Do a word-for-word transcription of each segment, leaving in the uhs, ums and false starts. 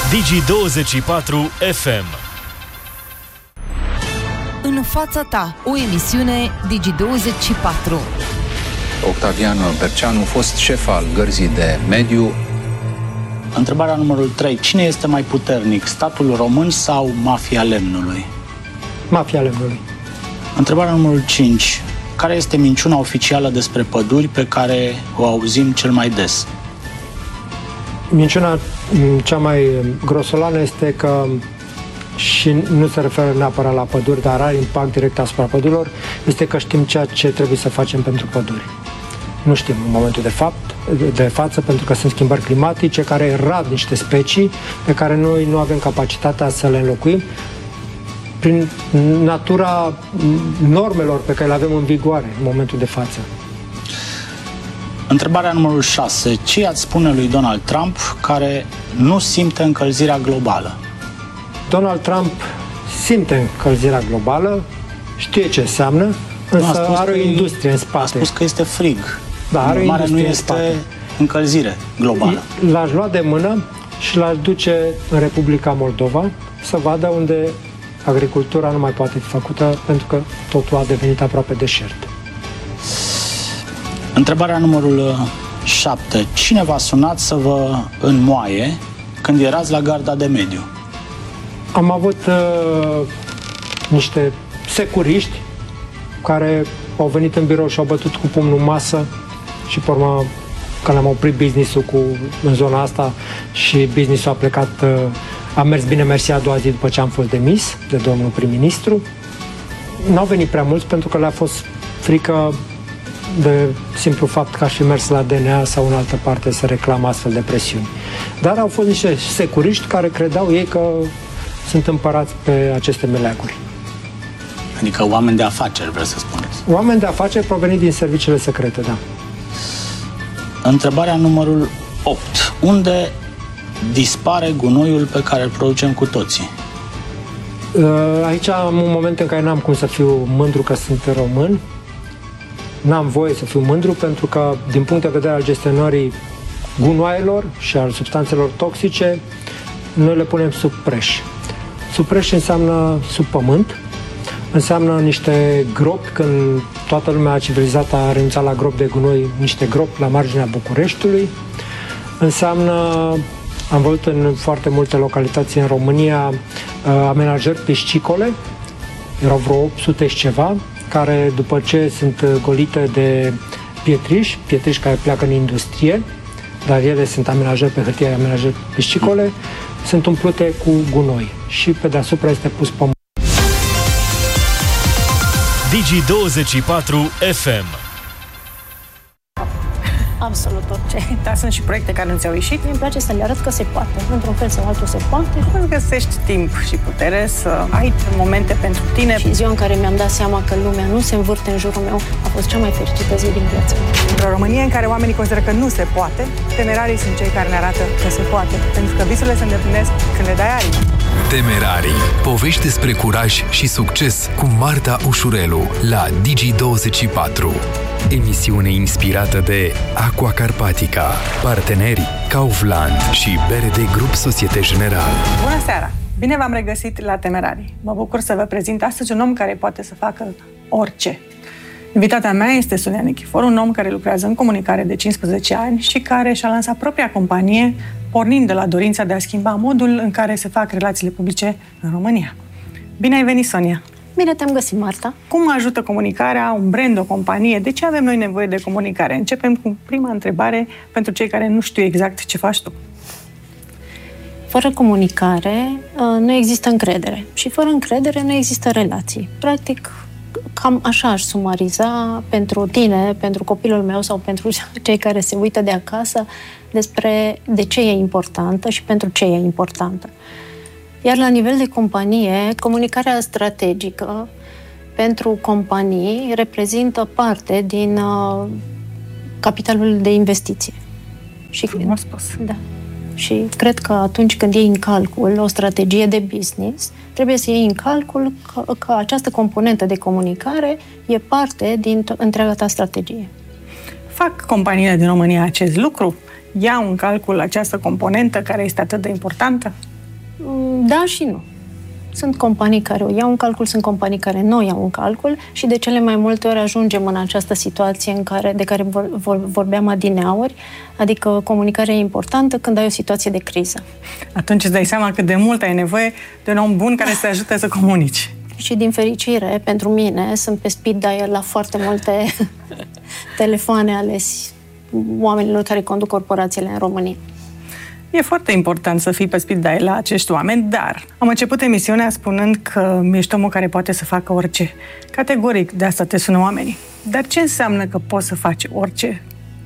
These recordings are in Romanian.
Digi douăzeci și patru F M. În fața ta, o emisiune Digi douăzeci și patru. Octavian Berceanu, fost șef al Gărzii de Mediu. Întrebarea numărul trei. Cine este mai puternic, statul român sau mafia lemnului? Mafia lemnului. Întrebarea numărul cinci. Care este minciuna oficială despre păduri pe care o auzim cel mai des? Minciuna cea mai grosolană este că, și nu se referă neapărat la păduri, dar are impact direct asupra pădurilor, este că știm ceea ce trebuie să facem pentru păduri. Nu știm în momentul de fapt, de față, pentru că sunt schimbări climatice care rad niște specii pe care noi nu avem capacitatea să le înlocuim prin natura normelor pe care le avem în vigoare în momentul de față. Întrebarea numărul șase. Ce i-ați spune lui Donald Trump care nu simte încălzirea globală? Donald Trump simte încălzirea globală, știe ce înseamnă, însă are o industrie în spate. A spus că este frig. Da, are o industrie nu este încălzire globală. L-aș lua de mână și l-aș duce în Republica Moldova să vadă unde agricultura nu mai poate fi făcută pentru că totul a devenit aproape deșert. Întrebarea numărul șapte. Cine v-a sunat să vă înmoaie când erați la garda de mediu? Am avut uh, niște securiști care au venit în birou și au bătut cu pumnul în masă și pe urmă, când am oprit business-ul cu, în zona asta și business-ul a plecat, uh, a mers bine mersi a doua zi după ce am fost demis de domnul prim-ministru. N-au venit prea mulți pentru că le-a fost frică de simplu fapt că aș fi mers la D N A sau în altă parte să reclamă astfel de presiuni. Dar au fost niște securiști care credeau ei că sunt împărați pe aceste meleaguri. Adică oameni de afaceri, vreau să spuneți. Oameni de afaceri proveniți din serviciile secrete, da. Întrebarea numărul opt. Unde dispare gunoiul pe care îl producem cu toții? Aici am un moment în care n-am cum să fiu mândru că sunt român. N-am voie să fiu mândru pentru că, din punct de vedere al gestionării gunoaielor și al substanțelor toxice, noi le punem sub preș. Sub preș înseamnă sub pământ, înseamnă niște gropi, când toată lumea civilizată a renunțat la gropi de gunoi, niște gropi la marginea Bucureștiului. Înseamnă, am văzut în foarte multe localități în România, amenajări piscicole, erau vreo opt sute și ceva, care după ce sunt golite de pietriși, pietriși care pleacă în industrie, dar ele sunt amenajări pe hârtie, amenajări piscicole, sunt umplute cu gunoi și pe deasupra este pus pământ. Digi douăzeci și patru F M. Absolut orice. Dar sunt și proiecte care nu ți-au ieșit. Îmi place să le arăt că se poate. Într-un fel sau altul se poate. Cum găsești timp și putere să ai momente pentru tine? Și ziua în care mi-am dat seama că lumea nu se învârte în jurul meu a fost cea mai fericită zi din viața mea. Într-o Românie în care oamenii consideră că nu se poate, temerarii sunt cei care ne arată că se poate. Pentru că visurile se îndeplinesc când le dai aripi. Temerarii. Povești despre curaj și succes cu Marta Ușurelu la Digi douăzeci și patru. Emisiune inspirată de Aqua Carpatica, parteneri Kaufland și B R D Grup Societe Generale. Bună seara! Bine v-am regăsit la Temerarii. Mă bucur să vă prezint astăzi un om care poate să facă orice. Invitata mea este Sonia Nichifor, un om care lucrează în comunicare de cincisprezece ani și care și-a lansat propria companie, pornind de la dorința de a schimba modul în care se fac relațiile publice în România. Bine ai venit, Sonia! Bine te-am găsit, Marta! Cum ajută comunicarea, un brand, o companie? De ce avem noi nevoie de comunicare? Începem cu prima întrebare pentru cei care nu știu exact ce faci tu. Fără comunicare nu există încredere și fără încredere nu există relații. Practic, cam așa aș sumariza pentru tine, pentru copilul meu sau pentru cei care se uită de acasă despre de ce e importantă și pentru ce e importantă. Iar la nivel de companie, comunicarea strategică pentru companii reprezintă parte din uh, capitalul de investiție. Și frumos spus. Da. Și cred că atunci când iei în calcul o strategie de business, trebuie să iei în calcul că, că această componentă de comunicare e parte din întreaga ta strategie. Fac companiile din România acest lucru? Iau în calcul această componentă care este atât de importantă? Da și nu. Sunt companii care o iau în calcul, sunt companii care nu o iau în calcul și de cele mai multe ori ajungem în această situație în care, de care vor, vor, vorbeam adineauri, adică comunicarea e importantă când ai o situație de criză. Atunci îți dai seama cât de mult ai nevoie de un om bun care să te ajute să comunici. Și din fericire, pentru mine, sunt pe speed dial la foarte multe telefoane ale oamenilor care conduc corporațiile în România. E foarte important să fii pe speed dial la acești oameni, dar am început emisiunea spunând că ești omul care poate să facă orice. Categoric, de asta te sună oamenii. Dar ce înseamnă că poți să faci orice?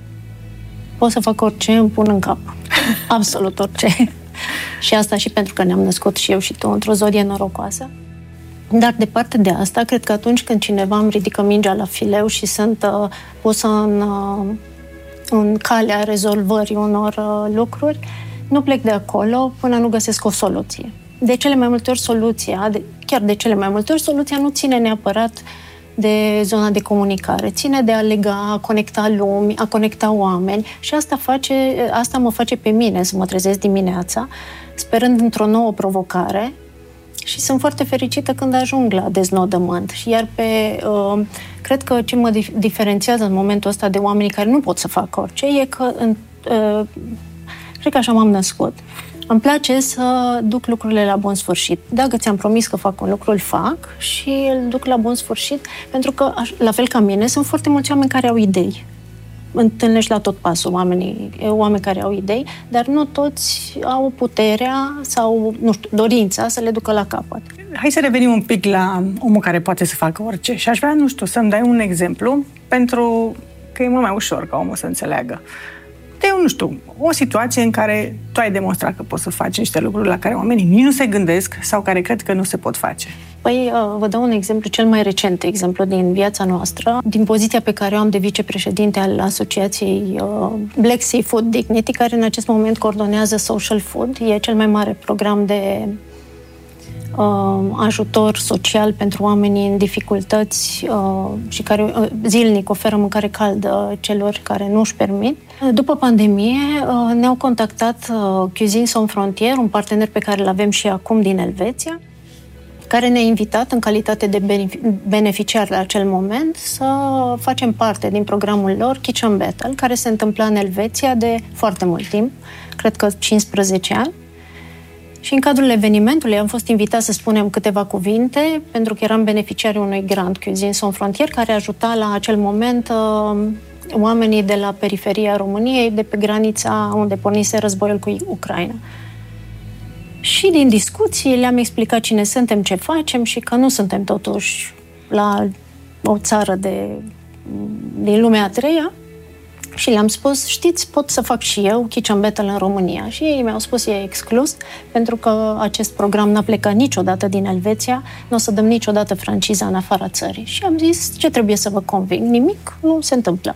Pot să fac orice îmi pun în cap. Absolut orice. Și asta și pentru că ne-am născut și eu și tu într-o zodie norocoasă. Dar departe de asta, cred că atunci când cineva îmi ridică mingea la fileu și sunt uh, pusă în, uh, în calea rezolvării unor uh, lucruri, nu plec de acolo până nu găsesc o soluție. De cele mai multe ori soluția, de, chiar de cele mai multe ori soluția nu ține neapărat de zona de comunicare, ține de a lega, a conecta lumi, a conecta oameni și asta, face, asta mă face pe mine să mă trezesc dimineața, sperând într-o nouă provocare și sunt foarte fericită când ajung la deznodământ. Iar pe, uh, cred că ce mă dif- diferențiază în momentul ăsta de oamenii care nu pot să facă orice e că în, uh, cred că așa m-am născut. Îmi place să duc lucrurile la bun sfârșit. Dacă ți-am promis că fac un lucru, îl fac și îl duc la bun sfârșit, pentru că, la fel ca mine, sunt foarte mulți oameni care au idei. Întâlnești la tot pasul oamenii, oameni care au idei, dar nu toți au puterea sau, nu știu, dorința să le ducă la capăt. Hai să revenim un pic la omul care poate să facă orice și aș vrea, nu știu, să-mi dai un exemplu pentru că e mult mai ușor ca omul să înțeleagă. De, nu știu, o situație în care tu ai demonstrat că poți să faci niște lucruri la care oamenii nici nu se gândesc sau care cred că nu se pot face. Păi, vă dau un exemplu, cel mai recent exemplu din viața noastră, din poziția pe care o am de vicepreședinte al asociației Black Sea Food Dignity, care în acest moment coordonează Social Food. E cel mai mare program de uh, ajutor social pentru oamenii în dificultăți uh, și care uh, zilnic oferă mâncare caldă celor care nu își permit. După pandemie, uh, ne-au contactat uh, Cuisine Sans Frontières, un partener pe care îl avem și acum din Elveția, care ne-a invitat în calitate de beneficiar la acel moment să facem parte din programul lor Kitchen Battle, care se întâmpla în Elveția de foarte mult timp, cred că cincisprezece ani. Și în cadrul evenimentului am fost invitat să spunem câteva cuvinte, pentru că eram beneficiarii unui grant Cuisine Sans Frontières, care ajuta la acel moment uh, oamenii de la periferia României, de pe granița unde pornise războiul cu Ucraina. Și din discuții le-am explicat cine suntem, ce facem și că nu suntem totuși la o țară de, din lumea a treia. Și le-am spus, știți, pot să fac și eu Kitchen Battle în România. Și ei mi-au spus, e exclus, pentru că acest program n-a plecat niciodată din Elveția, nu o să dăm niciodată franciza în afara țării. Și am zis, ce trebuie să vă conving? Nimic, nu se întâmplă.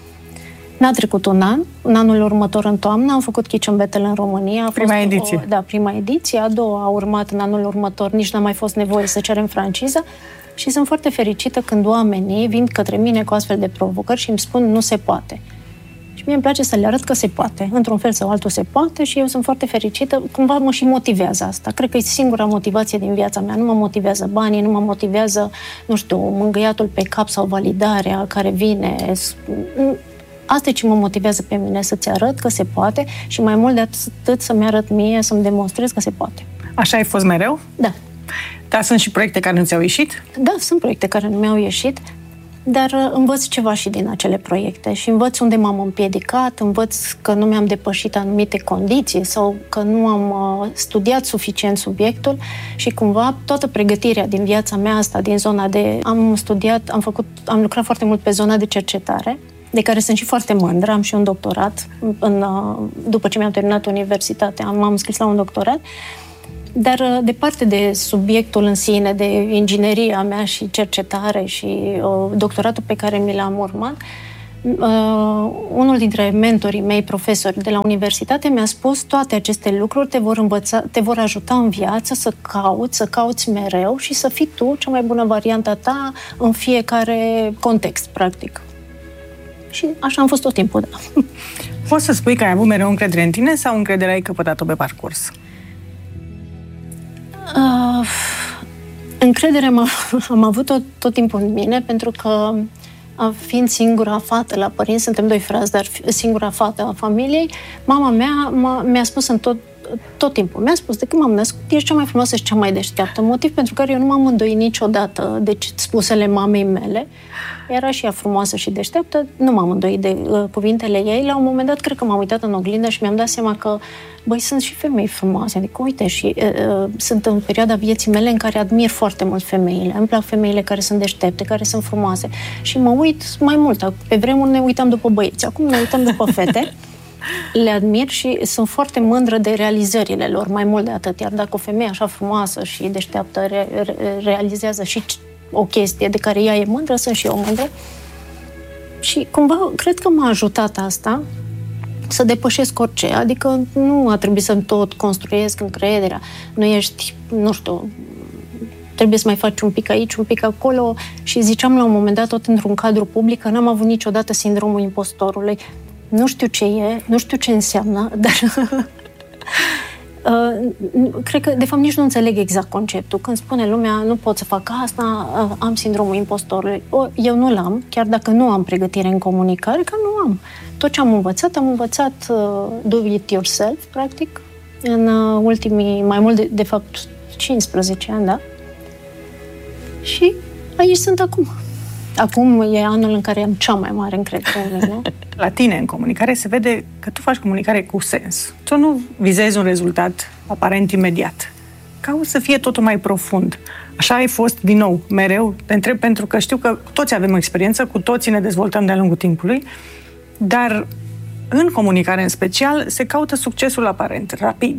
N-a trecut un an, în anul următor în toamnă am făcut Kitchen Battle în România. A prima fost ediție. O, da, prima ediție, a doua a urmat în anul următor, nici n-a mai fost nevoie să cerem franciza și sunt foarte fericită când oamenii vin către mine cu astfel de provocări și îmi spun nu se poate. Și mie îmi place să le arăt că se poate. Într-un fel sau altul se poate și eu sunt foarte fericită. Cumva mă și motivează asta. Cred că e singura motivație din viața mea. Nu mă motivează banii, nu mă motivează, nu știu, mângâiatul pe cap sau validarea care vine. Asta e ce mă motivează pe mine, să-ți arăt că se poate și mai mult de atât să-mi arăt mie, să-mi demonstrez că se poate. Așa ai fost mereu? Da. Dar sunt și proiecte care nu ți-au ieșit? Da, sunt proiecte care nu mi-au ieșit, dar învăț ceva și din acele proiecte și învăț unde m-am împiedicat, învăț că nu mi-am depășit anumite condiții sau că nu am uh, studiat suficient subiectul și cumva toată pregătirea din viața mea asta, din zona de... Am studiat, am făcut, am lucrat foarte mult pe zona de cercetare, de care sunt și foarte mândră, am și un doctorat, în, după ce mi-am terminat universitatea, m-am înscris la un doctorat, dar departe de subiectul în sine, de ingineria mea și cercetare și uh, doctoratul pe care mi l-am urmat, uh, unul dintre mentorii mei, profesori de la universitate, mi-a spus toate aceste lucruri te vor învăța, te vor ajuta în viață să cauți, să cauți mereu și să fii tu cea mai bună variantă ta în fiecare context, practic. Și așa am fost tot timpul, da. Poți să spui că ai avut mereu încredere în tine sau încrederea ai căpătat-o pe parcurs? Uh, încredere am, am avut tot, tot timpul în mine, pentru că fiind singura fată la părinți, suntem doi frați, dar singura fată a familiei, mama mea m-a, mi-a spus în tot, tot timpul, mi-a spus, de când m-am născut, ești cea mai frumoasă și cea mai deșteaptă, motiv pentru care eu nu m-am îndoit niciodată de spusele mamei mele. Era și ea frumoasă și deșteaptă, nu m-am îndoit de uh, cuvintele ei. La un moment dat, cred că m-am uitat în oglindă și mi-am dat seama că, băi, sunt și femei frumoase. Adică, uite, și uh, sunt în perioada vieții mele în care admir foarte mult femeile. Îmi plac femeile care sunt deștepte, care sunt frumoase. Și mă uit mai mult. Pe vremuri ne uitam după băieți, acum ne uităm după fete. Le admir și sunt foarte mândră de realizările lor, mai mult de atât. Iar dacă o femeie așa frumoasă și deșteaptă re- re- realizează și o chestie de care ea e mândră, sunt și eu mândră. Și cumva, cred că m-a ajutat asta să depășesc orice. Adică nu a trebuit să-mi tot construiesc încrederea. Nu ești, nu știu, trebuie să mai faci un pic aici, un pic acolo. Și ziceam la un moment dat, tot într-un cadru public, că n-am avut niciodată sindromul impostorului. Nu știu ce e, nu știu ce înseamnă, dar uh, cred că, de fapt, nici nu înțeleg exact conceptul. Când spune lumea, nu pot să fac asta, uh, am sindromul impostorului. O, eu nu l-am, chiar dacă nu am pregătire în comunicare, că nu am. Tot ce am învățat, am învățat uh, do it yourself, practic, în uh, ultimii, mai mult de, de fapt, cincisprezece ani, da? Și aici sunt acum. Acum e anul în care am cea mai mare încredere în mine. La tine, în comunicare, se vede că tu faci comunicare cu sens. Tu nu vizezi un rezultat aparent imediat. Cauți să fie totul mai profund. Așa ai fost, din nou, mereu. Te întreb pentru că știu că toți avem o experiență, cu toții ne dezvoltăm de-a lungul timpului, dar în comunicare în special se caută succesul aparent, rapid.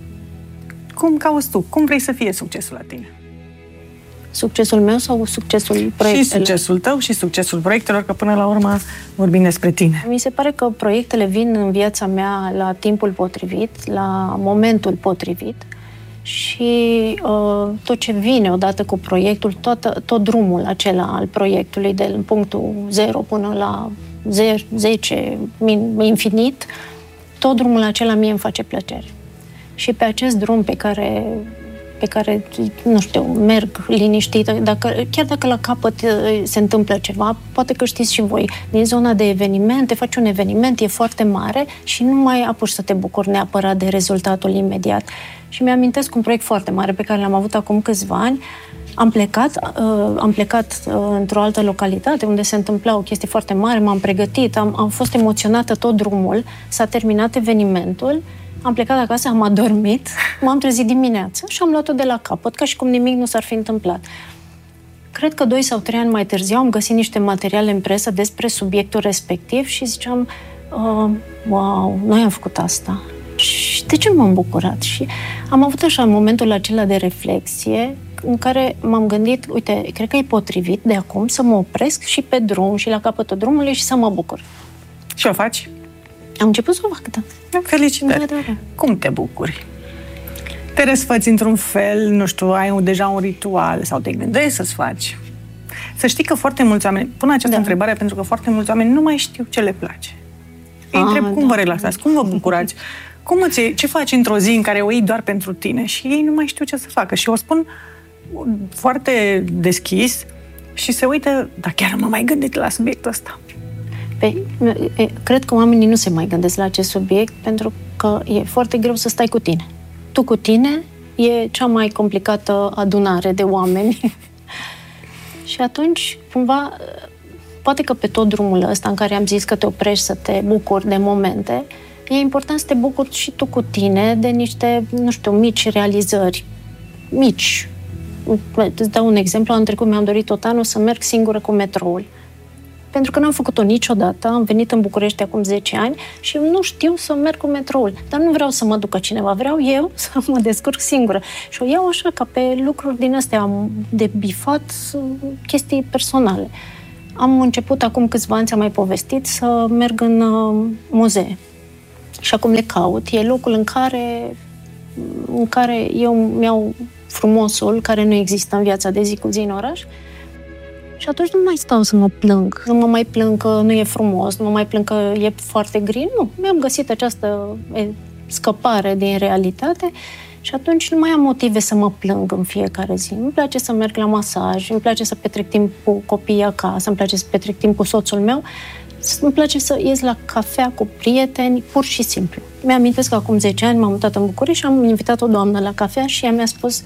Cum cauți tu? Cum vrei să fie succesul la tine? Succesul meu sau succesul proiectelor? Și succesul tău și succesul proiectelor, că până la urmă vorbim despre tine. Mi se pare că proiectele vin în viața mea la timpul potrivit, la momentul potrivit și uh, tot ce vine odată cu proiectul, tot, tot drumul acela al proiectului, de punctul zero până la zece, infinit, tot drumul acela mie îmi face plăcere. Și pe acest drum pe care... pe care, nu știu, merg liniștită, dacă, chiar dacă la capăt se întâmplă ceva, poate că știți și voi, din zona de evenimente, faci un eveniment, e foarte mare și nu mai apuci să te bucuri neapărat de rezultatul imediat. Și mi-amintesc un proiect foarte mare pe care l-am avut acum câțiva ani. Am plecat, uh, am plecat uh, într-o altă localitate unde se întâmpla o chestie foarte mare, m-am pregătit, am, am fost emoționată tot drumul, s-a terminat evenimentul, am plecat acasă, am adormit, m-am trezit dimineața și am luat-o de la capăt, ca și cum nimic nu s-ar fi întâmplat. Cred că doi sau trei ani mai târziu am găsit niște materiale în presă despre subiectul respectiv și ziceam, uh, wow, noi am făcut asta. Și de ce m-am bucurat? Și am avut așa momentul acela de reflexie în care m-am gândit, uite, cred că e potrivit de acum să mă opresc și pe drum și la capătul drumului și să mă bucur. Și o faci? Am început să o fac, da. Felicitări! Da, da, da. Cum te bucuri? Te răsfăți într-un fel, nu știu, ai un, deja un ritual sau te gândești să-ți faci? Să știi că foarte mulți oameni, pun această da. întrebare pentru că foarte mulți oameni nu mai știu ce le place. Îi întreb cum da. vă relaxați, cum vă bucurați, cum îți, ce faci într-o zi în care o iei doar pentru tine și ei nu mai știu ce să facă. Și o spun foarte deschis și se uită, dar chiar mă mai gândit la subiectul ăsta. Pe, cred că oamenii nu se mai gândesc la acest subiect pentru că e foarte greu să stai cu tine. Tu cu tine e cea mai complicată adunare de oameni. Și atunci, cumva, poate că pe tot drumul ăsta în care am zis că te oprești să te bucuri de momente, e important să te bucuri și tu cu tine de niște, nu știu, mici realizări. Mici. Îți dau un exemplu. Anul trecut mi-am dorit tot anul să merg singură cu metroul. Pentru că n-am făcut-o niciodată, am venit în București acum zece ani și nu știu să merg cu metroul. Dar nu vreau să mă ducă cineva, vreau eu să mă descurc singură. Și o iau așa, ca pe lucruri din astea de bifat, chestii personale. Am început acum câțiva ani, ți-am mai povestit, să merg în uh, muzee. Și acum le caut. E locul în care, în care eu mi-au frumosul, care nu există în viața de zi cu zi în oraș. Și atunci nu mai stau să mă plâng. Nu mă mai plâng că nu e frumos, nu mă mai plâng că e foarte gri. Nu, mi-am găsit această scăpare din realitate Și atunci nu mai am motive să mă plâng în fiecare zi. Îmi place să merg la masaj, îmi place să petrec timp cu copiii acasă, îmi place să petrec timp cu soțul meu, îmi place să ies la cafea cu prieteni, pur și simplu. Mi-amintesc că acum zece ani m-am mutat în București și am invitat o doamnă la cafea și ea mi-a spus: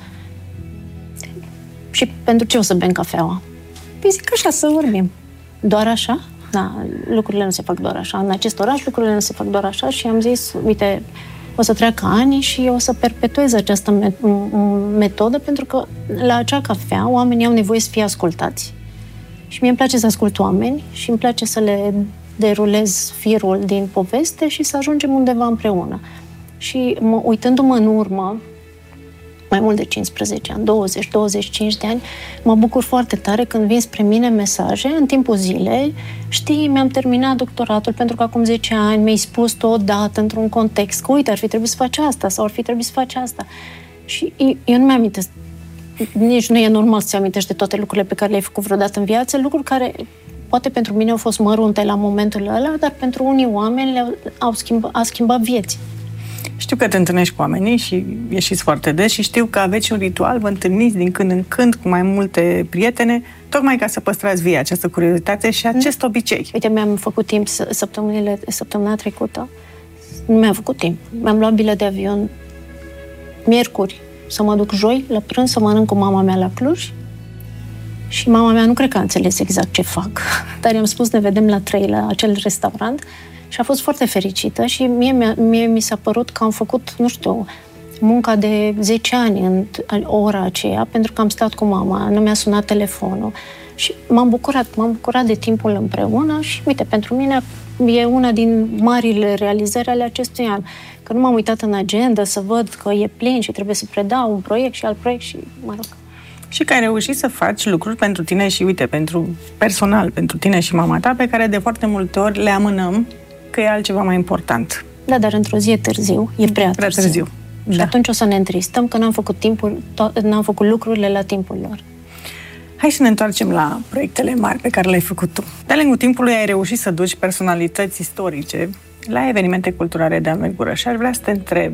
și pentru ce o să bem cafeaua? Păi zic așa, să vorbim. Doar așa? Da, lucrurile nu se fac doar așa. În acest oraș lucrurile nu se fac doar așa și am zis, uite, o să treacă ani și o să perpetuez această metodă pentru că la acea cafea oamenii au nevoie să fie ascultați. Și mie îmi place să ascult oameni și îmi place să le derulez firul din poveste și să ajungem undeva împreună. Și mă, uitându-mă în urmă, mai mult de cincisprezece ani, douăzeci douăzeci și cinci de ani, mă bucur foarte tare când vin spre mine mesaje în timpul zilei. Știi, mi-am terminat doctoratul pentru că acum zece ani mi-ai spus tu odată într-un context că uite, ar fi trebuit să faci asta sau ar fi trebuit să faci asta. Și eu nu mi-amintesc, nici nu e normal să-ți amintești de toate lucrurile pe care le-ai făcut vreodată în viață, lucruri care poate pentru mine au fost mărunte la momentul ăla, dar pentru unii oameni le-au au schimba, a schimbat vieți. Știu că te întâlnești cu oamenii și ieșiți foarte des și știu că aveți un ritual, vă întâlniți din când în când cu mai multe prietene, tocmai ca să păstrați vie această curiozitate și acest mm. obicei. Uite, mi-am făcut timp săptămânile, săptămâna trecută, nu mi-am făcut timp. Mi-am luat bilet de avion miercuri să mă duc joi la prânz să mănânc cu mama mea la Cluj și mama mea nu cred că a înțeles exact ce fac, dar i-am spus ne vedem la trei la acel restaurant. Și a fost foarte fericită și mie, mie mi s-a părut că am făcut, nu știu, munca de zece ani în ora aceea, pentru că am stat cu mama, nu mi-a sunat telefonul și m-am bucurat, m-am bucurat de timpul împreună și, uite, pentru mine e una din marile realizări ale acestui an, că nu m-am uitat în agenda să văd că e plin și trebuie să predau un proiect și alt proiect și, mă rog. Și că ai reușit să faci lucruri pentru tine și, uite, pentru personal, pentru tine și mama ta, pe care de foarte multe ori le amânăm că e altceva mai important. Da, dar într-o zi e târziu, e prea, prea târziu. târziu. Și da. Atunci o să ne întristăm că n-am făcut timpul, n-am făcut lucrurile la timpul lor. Hai să ne întoarcem la proiectele mari pe care le-ai făcut tu. De-a lungul timpului ai reușit să duci personalități istorice la evenimente culturale de anvergură și aș vrea să te întreb,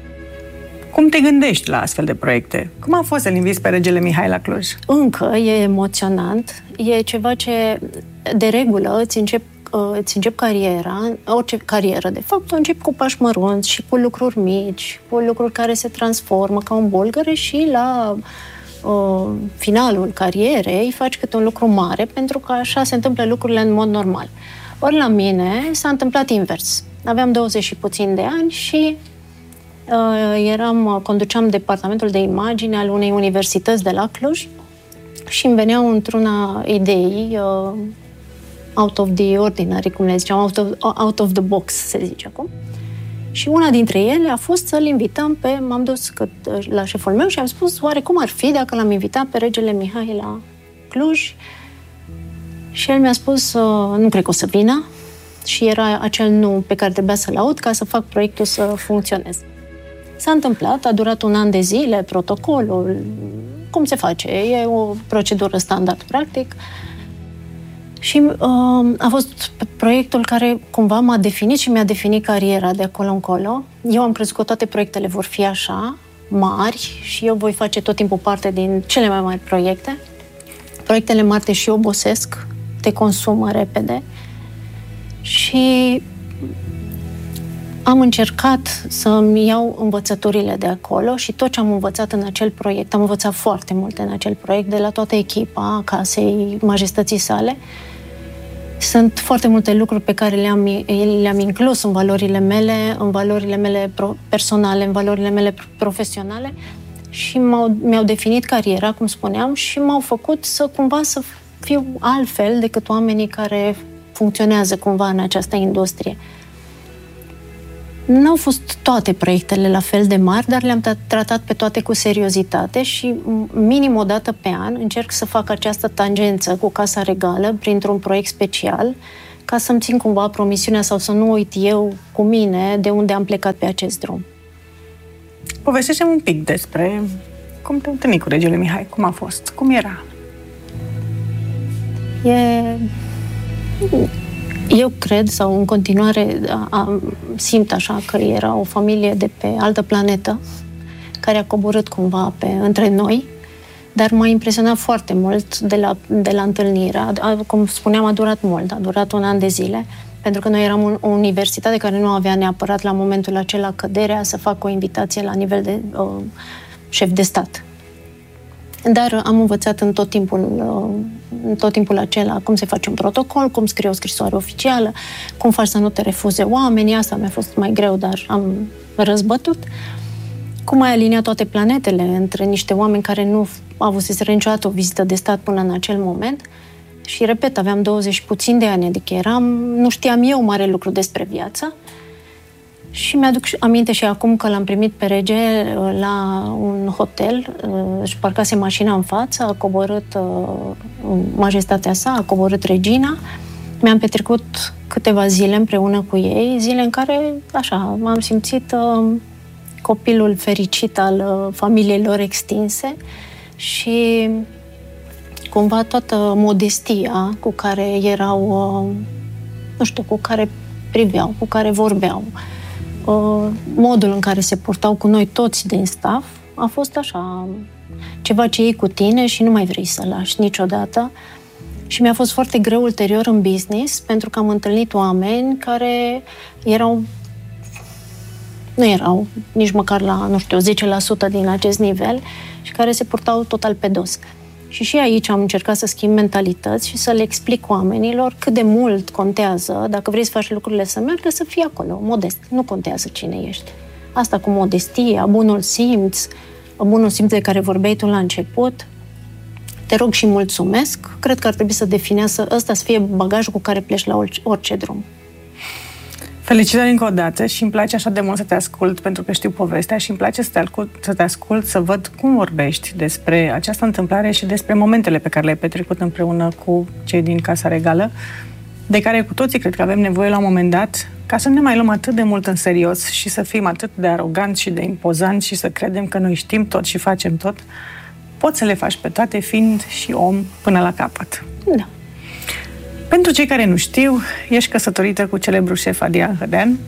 cum te gândești la astfel de proiecte? Cum a fost să-l inviți pe regele Mihai la Cluj? Încă e emoționant, e ceva ce de regulă îți încep îți încep cariera, orice carieră, de fapt, o începi cu pași mărunți și cu lucruri mici, cu lucruri care se transformă ca un bolgăre și la uh, finalul carierei faci câte un lucru mare, pentru că așa se întâmplă lucrurile în mod normal. Ori la mine s-a întâmplat invers. Aveam douăzeci și puțin de ani și uh, eram, conduceam departamentul de imagine al unei universități de la Cluj și îmi veneau într-una idei uh, out of the ordinary, cum le ziceam, out of, out of the box, se zice acum. Și una dintre ele a fost să-l invităm pe... M-am dus cât, la șeful meu și am spus, oare cum ar fi dacă l-am invitat pe regele Mihai la Cluj? Și el mi-a spus, nu cred că o să vină. Și era acel nu pe care trebuia să-l aud ca să fac proiectul să funcționeze. S-a întâmplat, a durat un an de zile, protocolul, cum se face, e o procedură standard, practic. Și uh, a fost proiectul care cumva m-a definit și mi-a definit cariera de acolo încolo. Eu am crezut că toate proiectele vor fi așa, mari, și eu voi face tot timpul parte din cele mai mari proiecte. Proiectele mari te și obosesc, te consumă repede. Și am încercat să-mi iau învățăturile de acolo și tot ce am învățat în acel proiect, am învățat foarte multe în acel proiect, de la toată echipa Casei Majestății sale. Sunt foarte multe lucruri pe care le-am, le-am inclus în valorile mele, în valorile mele personale, în valorile mele profesionale și m-au, mi-au definit cariera, cum spuneam, și m-au făcut să cumva să fiu altfel decât oamenii care funcționează cumva în această industrie. Nu au fost toate proiectele la fel de mari, dar le-am tratat pe toate cu seriozitate și minim o dată pe an încerc să fac această tangență cu Casa Regală printr-un proiect special ca să-mi țin cumva promisiunea sau să nu uit eu cu mine de unde am plecat pe acest drum. Povestește-mi un pic despre cum te-ai întâlnit cu regele Mihai, cum a fost, cum era? E... Eu cred, sau în continuare am, simt așa că era o familie de pe altă planetă, care a coborât cumva pe, între noi, dar m-a impresionat foarte mult de la, de la întâlnire. A, cum spuneam, a durat mult, a durat un an de zile, pentru că noi eram un, o universitate care nu avea neapărat la momentul acela căderea să facă o invitație la nivel de uh, șef de stat. Dar am învățat în tot timpul, în tot timpul acela cum se face un protocol, cum scrie o scrisoare oficială, cum faci să nu te refuze oamenii. Asta mi-a fost mai greu, dar am răzbătut. Cum ai aliniat toate planetele între niște oameni care nu avuseseră niciodată o vizită de stat până în acel moment. Și, repet, aveam douăzeci puțin de ani, adică eram, nu știam eu mare lucru despre viață. Și mi-aduc aminte și acum că l-am primit pe rege la un hotel, își parcase mașina în față, a coborât majestatea sa, a coborât regina. Mi-am petrecut câteva zile împreună cu ei, zile în care, așa, m-am simțit copilul fericit al familiei lor extinse și cumva toată modestia cu care erau, nu știu, cu care priveau, cu care vorbeau, modul în care se purtau cu noi toți din staff, a fost așa, ceva ce iei cu tine și nu mai vrei să lași niciodată. Și mi-a fost foarte greu ulterior în business, pentru că am întâlnit oameni care erau, nu erau nici măcar la, nu știu, zece la sută din acest nivel și care se purtau total pe dos. Și și aici am încercat să schimb mentalități și să le explic oamenilor cât de mult contează, dacă vrei să faci lucrurile să meargă, să fii acolo, modest. Nu contează cine ești. Asta cu modestia, bunul simț, bunul simț de care vorbeai tu la început. Te rog și mulțumesc. Cred că ar trebui să definească ăsta să fie bagajul cu care pleci la orice, orice drum. Felicitări încă o dată și îmi place așa de mult să te ascult, pentru că știu povestea și îmi place să te ascult, să te ascult, să văd cum vorbești despre această întâmplare și despre momentele pe care le-ai petrecut împreună cu cei din Casa Regală, de care cu toții cred că avem nevoie la un moment dat, ca să nu ne mai luăm atât de mult în serios și să fim atât de aroganți și de impozanți și să credem că noi știm tot și facem tot. Poți să le faci pe toate fiind și om până la capăt. Da. Pentru cei care nu știu, ești căsătorită cu celebrul șef Adrian Hădean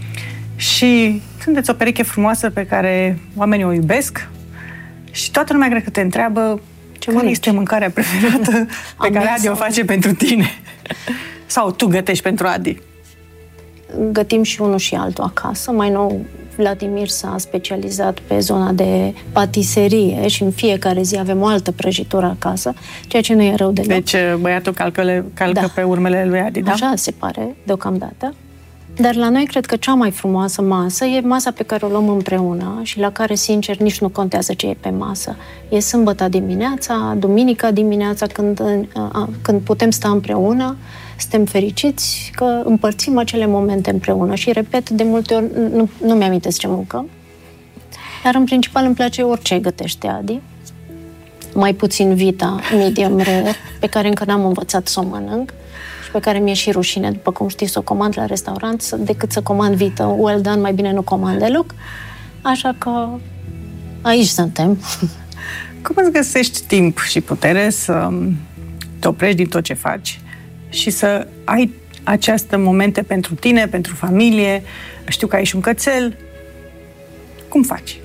și sunteți o pereche frumoasă pe care oamenii o iubesc și toată lumea cred că te întreabă ce care este mâncarea preferată pe care Adi o face pentru tine. Sau tu gătești pentru Adi. Gătim și unul și altul acasă. Mai nou, Vladimir s-a specializat pe zona de patiserie și în fiecare zi avem o altă prăjitură acasă, ceea ce nu e rău deloc. Deci băiatul calcă, calcă da. pe urmele lui Adi, da? Așa se pare, deocamdată. Dar la noi cred că cea mai frumoasă masă e masa pe care o luăm împreună și la care, sincer, nici nu contează ce e pe masă. E sâmbătă dimineața, duminica dimineața, când, când putem sta împreună, suntem fericiți că împărțim acele momente împreună și, repet, de multe ori nu, nu mi-amintesc ce mâncăm. Dar, în principal, îmi place orice gătește Adi. Mai puțin vita medium rare, pe care încă n-am învățat să o mănânc și pe care mi-e și rușine, după cum știi, să o comand la restaurant, decât să comand vită well done, mai bine nu comand deloc. Așa că aici suntem. Cum îți găsești timp și putere să te oprești din tot ce faci și să ai aceste momente pentru tine, pentru familie? Știu că ai și un cățel. Cum faci?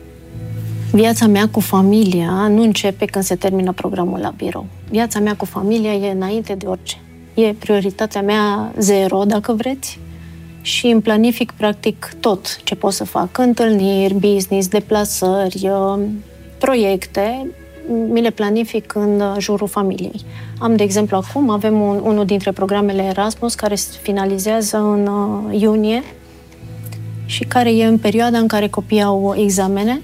Viața mea cu familia nu începe când se termină programul la birou. Viața mea cu familia e înainte de orice. E prioritatea mea zero, dacă vreți, și îmi planific practic tot ce pot să fac. Întâlniri, business, deplasări, proiecte, mi le planific în jurul familiei. Am, de exemplu, acum avem un, unul dintre programele Erasmus care se finalizează în uh, iunie și care e în perioada în care copiii au examene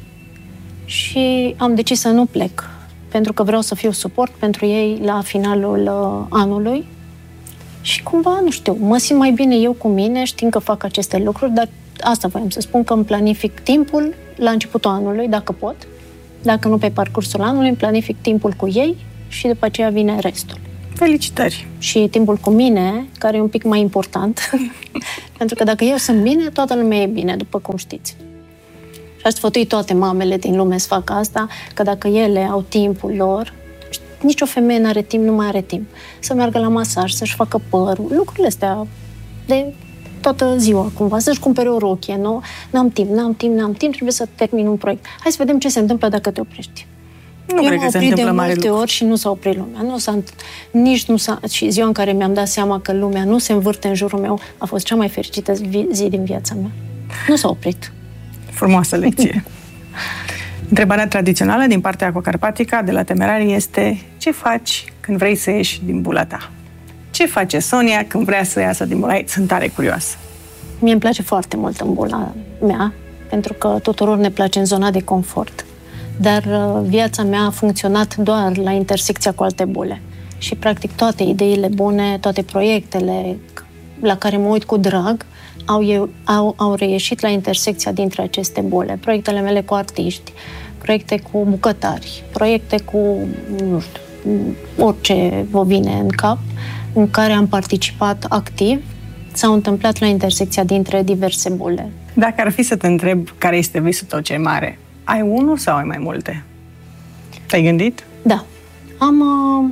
și am decis să nu plec, pentru că vreau să fiu suport pentru ei la finalul uh, anului. Și cumva, nu știu, mă simt mai bine eu cu mine, știind că fac aceste lucruri, dar asta voiam să spun, că îmi planific timpul la începutul anului, dacă pot. Dacă nu pe parcursul anului, îmi planific timpul cu ei și după aceea vine restul. Felicitări! Și timpul cu mine, care e un pic mai important, pentru că dacă eu sunt bine, toată lumea e bine, după cum știți. Și aș sfătui toate mamele din lume să facă asta, că dacă ele au timpul lor, nicio femeie nu are timp, nu mai are timp. Să meargă la masaj, să-și facă părul, lucrurile astea de toată ziua, cumva, să-și cumpere o rochie, nu? N-am timp, n-am timp, n-am timp, trebuie să termin un proiect. Hai să vedem ce se întâmplă dacă te oprești. Nu Eu cred că se oprit întâmplă de mare multe lucru. ori și nu s-a oprit lumea. Nu s-a, nici nu s-a, și ziua în care mi-am dat seama că lumea nu se învârte în jurul meu a fost cea mai fericită zi, zi din viața mea. Nu s-a oprit. Frumoasă lecție. Întrebarea tradițională din partea Aquacarpatica de la Temerarii este: ce faci când vrei să ieși din bula ta? Ce face Sonia când vrea să iasă din bula ei? Sunt tare curioasă. Mie îmi place foarte mult în bula mea, pentru că tuturor ne place în zona de confort. Dar uh, viața mea a funcționat doar la intersecția cu alte bule. Și, practic, toate ideile bune, toate proiectele la care mă uit cu drag, au, eu, au, au reieșit la intersecția dintre aceste bule. Proiectele mele cu artiști, proiecte cu bucătari, proiecte cu, nu știu, orice vă vine în cap, în care am participat activ, s-au întâmplat la intersecția dintre diverse bule. Dacă ar fi să te întreb care este visul tău cel mare, ai unul sau ai mai multe? Te-ai gândit? Da. Am uh,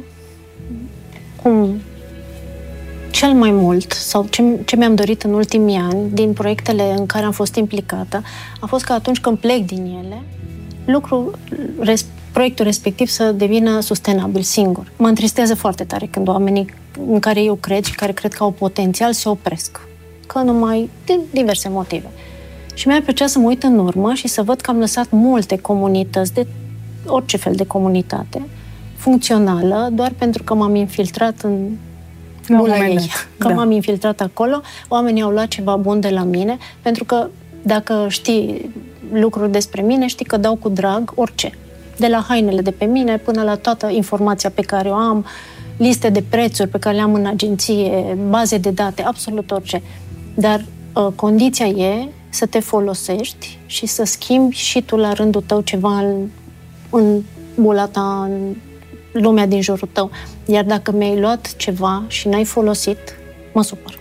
cum cel mai mult, sau ce, ce mi-am dorit în ultimii ani, din proiectele în care am fost implicată, a fost că atunci când plec din ele, lucru, res, proiectul respectiv să devină sustenabil singur. Mă întristează foarte tare când oamenii în care eu cred și care cred că au potențial se opresc. Că numai din diverse motive. Și mi-ar plăcea să mă uit în urmă și să văd că am lăsat multe comunități, de orice fel de comunitate, funcțională, doar pentru că m-am infiltrat în bula ei. Că da. m-am infiltrat acolo, oamenii au luat ceva bun de la mine, pentru că dacă știi lucruri despre mine, știi că dau cu drag orice. De la hainele de pe mine până la toată informația pe care o am, liste de prețuri pe care le am în agenție, baze de date, absolut orice. Dar uh, condiția e să te folosești și să schimbi și tu la rândul tău ceva în, în bula ta, în lumea din jurul tău. Iar dacă mi-ai luat ceva și n-ai folosit, mă supăr.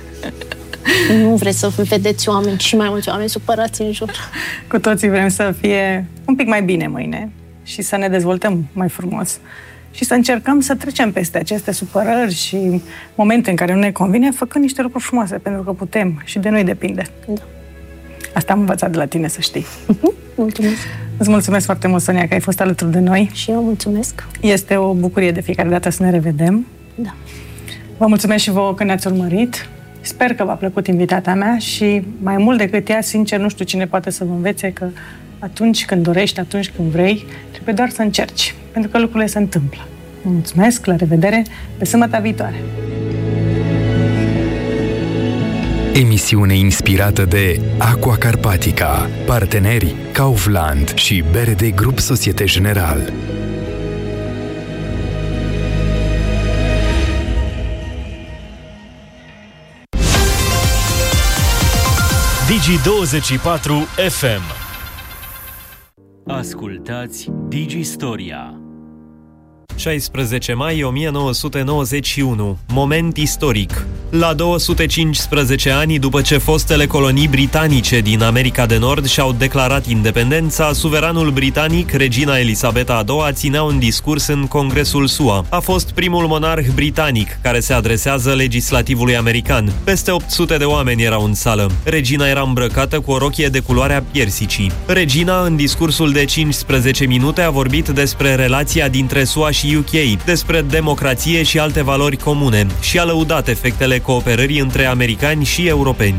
Nu vreți să vedeți oameni și mai mulți oameni supărați în jur. Cu toții vrem să fie un pic mai bine mâine și să ne dezvoltăm mai frumos. Și să încercăm să trecem peste aceste supărări și momente în care nu ne convine, făcând niște lucruri frumoase, pentru că putem și de noi depinde. Da. Asta am învățat de la tine, să știi. Mulțumesc. Îți mulțumesc foarte mult, Sonia, că ai fost alături de noi. Și eu mulțumesc. Este o bucurie de fiecare dată să ne revedem. Da. Vă mulțumesc și vouă că ne-ați urmărit. Sper că v-a plăcut invitata mea și mai mult decât ea, sincer, nu știu cine poate să vă învețe că atunci când dorești, atunci când vrei, trebuie doar să încerci, pentru că lucrurile se întâmplă. Vă mulțumesc, la revedere, pe sâmbătă viitoare. Emisiune inspirată de Aquacarpatica, parteneri Kaufland și B R D Grup Societe General. Digi douăzeci și patru F M. Ascultați Digi Storia. șaisprezece mai o mie nouă sute nouăzeci și unu. Moment istoric. La două sute cincisprezece ani după ce fostele colonii britanice din America de Nord și-au declarat independența, suveranul britanic, regina Elisabeta a doua, ținea un discurs în Congresul S U A. A fost primul monarh britanic care se adresează legislativului american. Peste opt sute de oameni erau în sală. Regina era îmbrăcată cu o rochie de culoarea piersicii. Regina, în discursul de cincisprezece minute, a vorbit despre relația dintre S U A și U K, despre democrație și alte valori comune și a lăudat efectele cooperării între americani și europeni.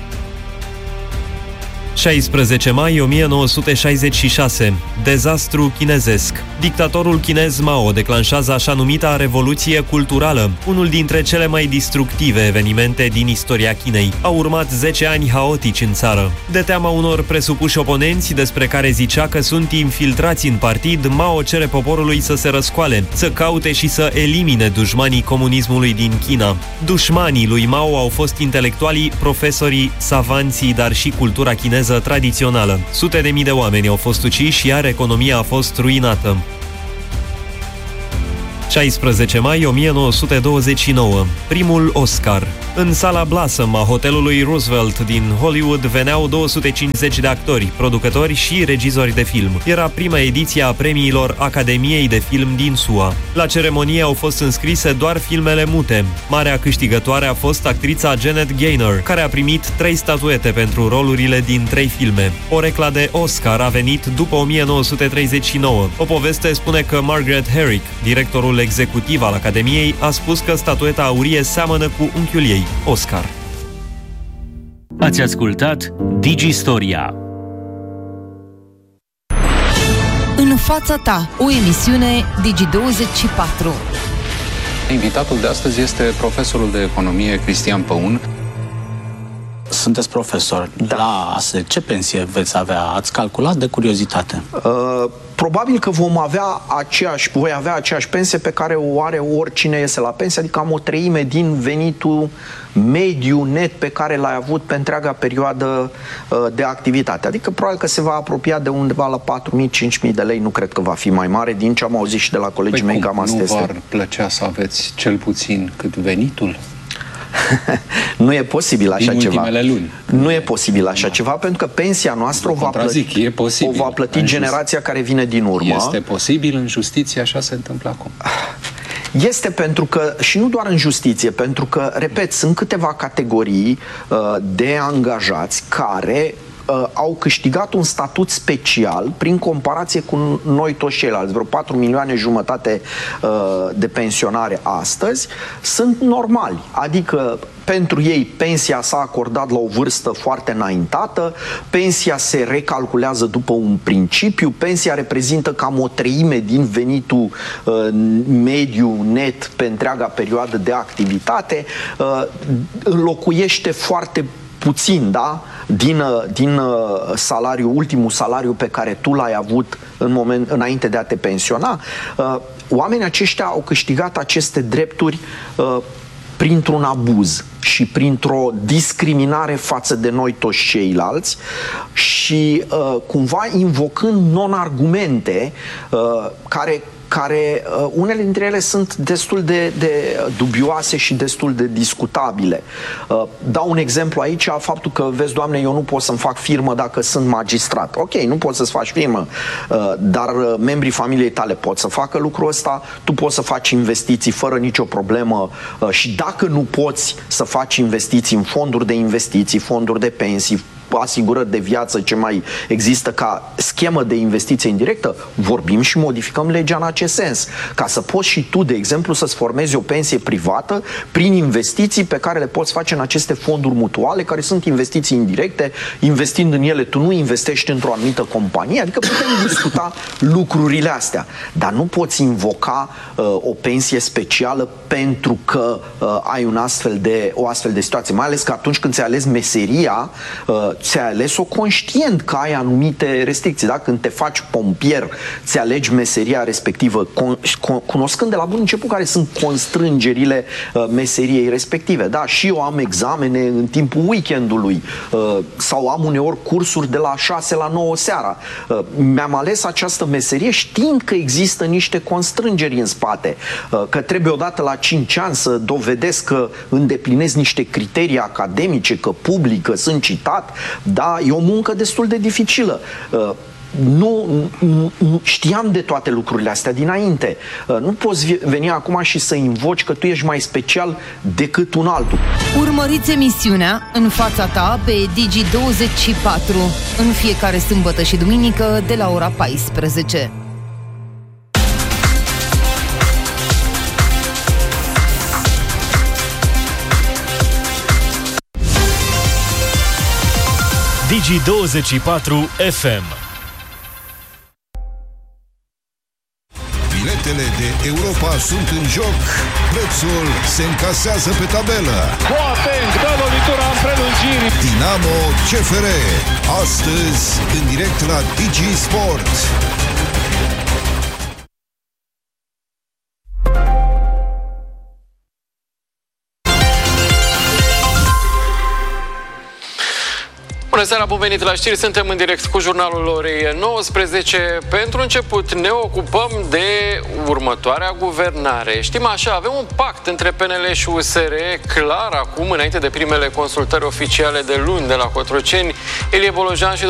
șaisprezece mai o mie nouă sute șaizeci și șase. Dezastru chinezesc. Dictatorul chinez Mao declanșează așa numita Revoluție Culturală, unul dintre cele mai destructive evenimente din istoria Chinei. Au urmat zece ani haotici în țară. De teama unor presupuși oponenți despre care zicea că sunt infiltrați în partid, Mao cere poporului să se răscoale, să caute și să elimine dușmanii comunismului din China. Dușmanii lui Mao au fost intelectualii, profesorii, savanții, dar și cultura chineză tradițională. Sute de mii de oameni au fost uciși, iar economia a fost ruinată. șaisprezece mai o mie nouă sute douăzeci și nouă. Primul Oscar. În sala Blossom a hotelului Roosevelt din Hollywood veneau două sute cincizeci de actori, producători și regizori de film. Era prima ediție a premiilor Academiei de Film din S U A. La ceremonie au fost înscrise doar filmele mute. Marea câștigătoare a fost actrița Janet Gaynor, care a primit trei statuete pentru rolurile din trei filme. Porecla de Oscar a venit după o mie nouă sute treizeci și nouă. O poveste spune că Margaret Herrick, directorul executiv al Academiei, a spus că statueta aurie seamănă cu unchiul ei, Oscar. Ați ascultat Digistoria. În fața ta, o emisiune Digi douăzeci și patru. Invitatul de astăzi este profesorul de economie Cristian Păun. Sunteți profesor. Da. La A S E, ce pensie veți avea? Ați calculat de curiozitate? Uh, probabil că vom avea aceeași, voi avea aceeași pensie pe care o are oricine iese la pensie, adică am o treime din venitul mediu net pe care l-ai avut pe întreaga perioadă uh, de activitate. Adică probabil că se va apropia de undeva la patru mii - cinci mii de lei, nu cred că va fi mai mare, din ce am auzit și de la colegii păi mei, cum, cam asta nu este. v-ar plăcea să aveți cel puțin cât venitul? Nu e posibil așa din ceva. Luni. Nu e posibil așa da. ceva, pentru că pensia noastră o va plăti, e posibil. o va plăti generația care vine din urmă. Este posibil în justiție, așa se întâmplă acum. Este pentru că, și nu doar în justiție, pentru că, repet, sunt câteva categorii uh, de angajați care uh, au câștigat un statut special prin comparație cu noi toți ceilalți. Vreo patru milioane jumătate uh, de pensionare astăzi sunt normali, adică pentru ei pensia s-a acordat la o vârstă foarte înaintată, pensia se recalculează după un principiu, pensia reprezintă cam o treime din venitul uh, mediu net pe întreaga perioadă de activitate, uh, înlocuiește foarte puțin, da? Din, din salariu, ultimul salariu pe care tu l-ai avut în moment, înainte de a te pensiona. Uh, oamenii aceștia au câștigat aceste drepturi uh, printr-un abuz și printr-o discriminare față de noi toți ceilalți și uh, cumva invocând non-argumente uh, care care uh, unele dintre ele sunt destul de, de dubioase și destul de discutabile. Uh, dau un exemplu aici, faptul că, vezi, Doamne, eu nu pot să-mi fac firmă dacă sunt magistrat. Ok, nu poți să-ți faci firmă, uh, dar uh, membrii familiei tale pot să facă lucrul ăsta, tu poți să faci investiții fără nicio problemă uh, și dacă nu poți să faci investiții în fonduri de investiții, fonduri de pensii, asigurări de viață, ce mai există ca schemă de investiție indirectă, vorbim și modificăm legea în acest sens. Ca să poți și tu, de exemplu, să-ți formezi o pensie privată prin investiții pe care le poți face în aceste fonduri mutuale, care sunt investiții indirecte, investind în ele, tu nu investești într-o anumită companie, adică putem discuta lucrurile astea. Dar nu poți invoca uh, o pensie specială pentru că uh, ai un astfel de, o astfel de situație. Mai ales că atunci când ți-ai ales meseria, uh, ți-ai ales-o conștient că ai anumite restricții. Da? Când te faci pompier, ți alegi meseria respectivă, cunoscând de la bun început care sunt constrângerile uh, meseriei respective. Da? Și eu am examene în timpul weekendului uh, sau am uneori cursuri de la șase la nouă seara. Uh, mi-am ales această meserie știind că există niște constrângeri în spate, uh, că trebuie odată la cinci ani să dovedesc că îndeplinesc niște criterii academice, că public, că sunt citat. Da, e o muncă destul de dificilă. Uh, nu, nu știam de toate lucrurile astea dinainte. Uh, nu poți veni acum și să invoci că tu ești mai special decât un altul. Urmăriți emisiunea În fața ta pe Digi douăzeci și patru în fiecare sâmbătă și duminică de la ora paisprezece. Digi douăzeci și patru F M. Biletele de Europa sunt în joc. Prețul se încasează pe tabelă. Boateng dă lovitura în prelungiri. Dinamo C F R. Astăzi în direct la Digi Sport. Bună seara, bun venit la știri, suntem în direct cu jurnalul orei nouăsprezece. Pentru început ne ocupăm de următoarea guvernare. Știm așa, avem un pact între P N L și U S R clar acum, înainte de primele consultări oficiale de luni de la Cotroceni. Ilie Bolojan și